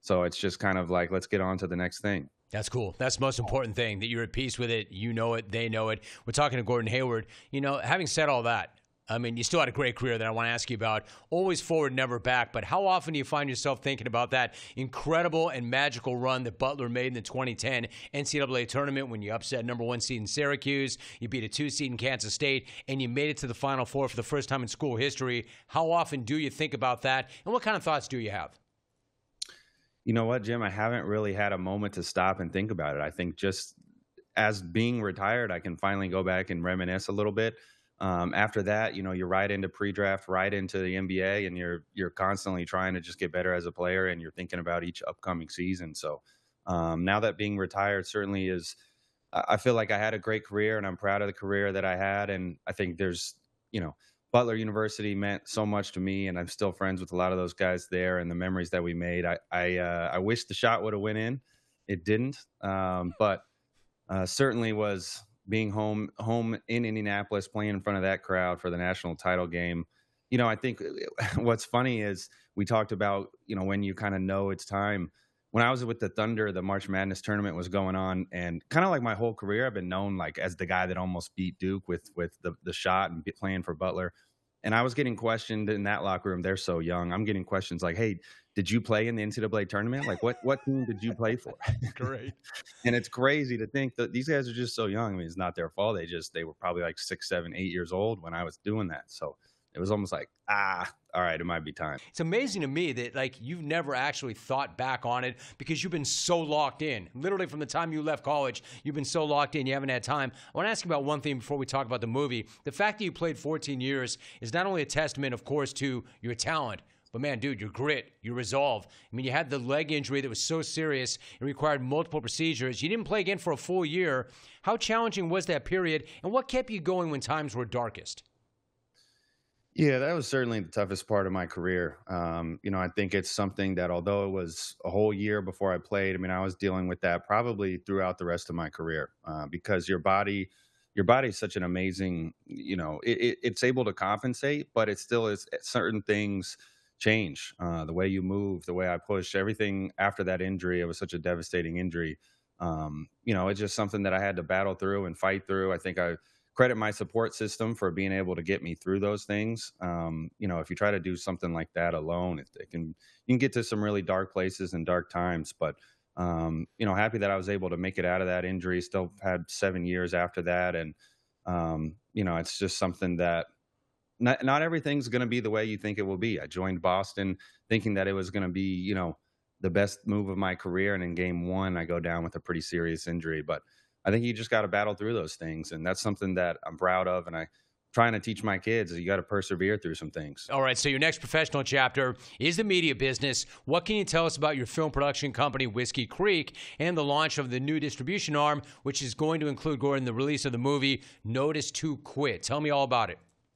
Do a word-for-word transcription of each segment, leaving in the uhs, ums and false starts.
So it's just kind of like, let's get on to the next thing. That's cool. That's the most important thing, that you're at peace with it. You know it. They know it. We're talking to Gordon Hayward. You know, having said all that, I mean, you still had a great career that I want to ask you about. Always forward, never back. But how often do you find yourself thinking about that incredible and magical run that Butler made in the twenty ten N C double A tournament when you upset number one seed in Syracuse, you beat a two seed in Kansas State, and you made it to the Final Four for the first time in school history? How often do you think about that, and what kind of thoughts do you have? You know what, Jim? I haven't really had a moment to stop and think about it. I think just as being retired, I can finally go back and reminisce a little bit. Um, after that, you know, you're right into pre-draft, right into the N B A, and you're you're constantly trying to just get better as a player, and you're thinking about each upcoming season. So um, now that being retired certainly is, I I feel like I had a great career, and I'm proud of the career that I had. And I think there's, you know, Butler University meant so much to me, and I'm still friends with a lot of those guys there, and the memories that we made. I I, uh, I wish the shot would have went in. It didn't, um, but uh, certainly was being home home in Indianapolis, playing in front of that crowd for the national title game. You know, I think what's funny is we talked about, you know, when you kind of know it's time. When I was with the Thunder, the March Madness tournament was going on, and kind of like my whole career, I've been known like as the guy that almost beat Duke with with the the shot and be playing for Butler. And I was getting questioned in that locker room. They're so young. I'm getting questions like, "Hey, did you play in the N C double A tournament? Like, what what team did you play for?" Great. And it's crazy to think that these guys are just so young. I mean, it's not their fault. They just they were probably like six, seven, eight years old when I was doing that. So it was almost like, ah, all right, it might be time. It's amazing to me that, like, you've never actually thought back on it because you've been so locked in. Literally from the time you left college, you've been so locked in, you haven't had time. I want to ask you about one thing before we talk about the movie. The fact that you played fourteen years is not only a testament, of course, to your talent, but, man, dude, your grit, your resolve. I mean, you had the leg injury that was so serious, it required multiple procedures. You didn't play again for a full year. How challenging was that period, and what kept you going when times were darkest? Yeah, that was certainly the toughest part of my career. Um, you know, I think it's something that although it was a whole year before I played, I mean, I was dealing with that probably throughout the rest of my career uh, because your body, your body is such an amazing, you know, it, it, it's able to compensate, but it still is certain things change. Uh, the way you move, the way I push, everything after that injury, it was such a devastating injury. Um, you know, it's just something that I had to battle through and fight through. I think I credit my support system for being able to get me through those things. Um, you know, if you try to do something like that alone, it, it can you can get to some really dark places and dark times. But um, you know, happy that I was able to make it out of that injury. Still had seven years after that, and um, you know, it's just something that not not everything's going to be the way you think it will be. I joined Boston thinking that it was going to be, you know, the best move of my career, and in game one, I go down with a pretty serious injury. But I think you just got to battle through those things, and that's something that I'm proud of, and I trying to teach my kids is you got to persevere through some things. All right, so your next professional chapter is the media business. What can you tell us about your film production company, Whiskey Creek, and the launch of the new distribution arm, which is going to include, Gordon, the release of the movie Notice to Quit? Tell me all about it.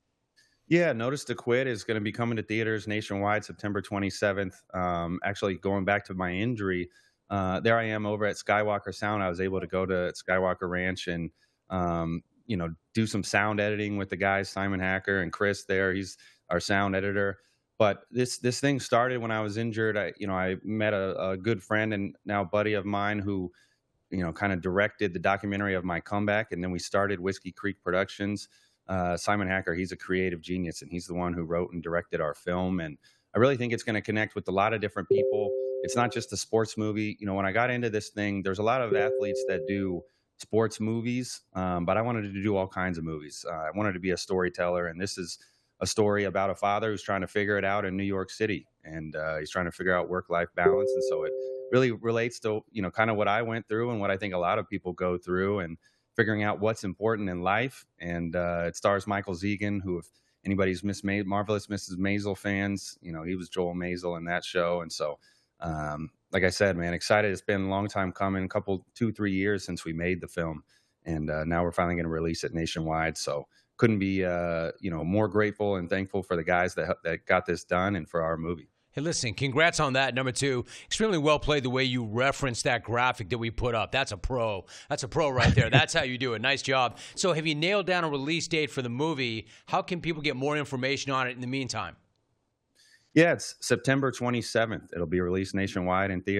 Yeah, Notice to Quit is going to be coming to theaters nationwide September twenty-seventh. Um, actually, going back to my injury, uh, there I am over at Skywalker Sound. I was able to go to Skywalker Ranch and, um, you know, do some sound editing with the guys, Simon Hacker and Chris there. He's our sound editor. But this this thing started when I was injured. I, you know, I met a, a good friend and now buddy of mine who, you know, kind of directed the documentary of my comeback. And then we started Whiskey Creek Productions. Uh, Simon Hacker, he's a creative genius, and he's the one who wrote and directed our film. And I really think it's going to connect with a lot of different people. It's not just a sports movie. You know, when I got into this thing, there's a lot of athletes that do sports movies, um, but I wanted to do all kinds of movies. Uh, I wanted to be a storyteller, and this is a story about a father who's trying to figure it out in New York City, and uh, he's trying to figure out work-life balance. And so it really relates to, you know, kind of what I went through and what I think a lot of people go through, and figuring out what's important in life. And uh, it stars Michael Zegan, who, if anybody's Miss Ma- Marvelous Missus Maisel fans, you know, he was Joel Maisel in that show. And so, um, like I said, man, excited. It's been a long time coming, a couple, two, three years since we made the film. And uh, now we're finally going to release it nationwide. So couldn't be, uh, you know, more grateful and thankful for the guys that, that got this done and for our movie. Hey, listen, congrats on that. Number two, extremely well played the way you referenced that graphic that we put up. That's a pro. That's a pro right there. That's how you do it. Nice job. So have you nailed down a release date for the movie? How can people get more information on it in the meantime? Yeah, it's September twenty-seventh. It'll be released nationwide in theaters.